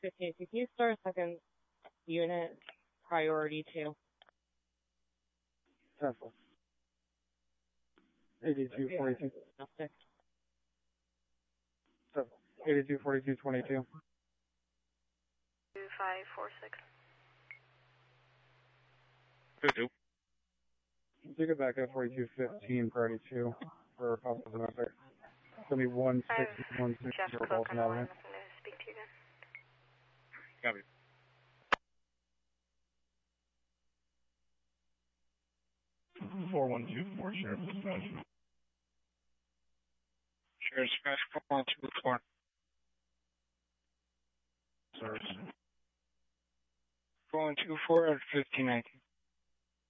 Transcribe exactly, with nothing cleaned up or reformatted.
fifteen, can you start a second unit priority two? Temple. eighty-two forty-two. Temple. eighty-two forty-two twenty-two. two five four six. Two two. Take it back at forty-two fifteen priority two for possible domestic. It's gonna be one sixty one sixty Jeff Balls Cook on the line, Avenue. looking to speak to you again. Copy. four one two four, Sheriff Dispatch. Sheriff Dispatch four one two four. Service. four one two four at fifteen nineteen.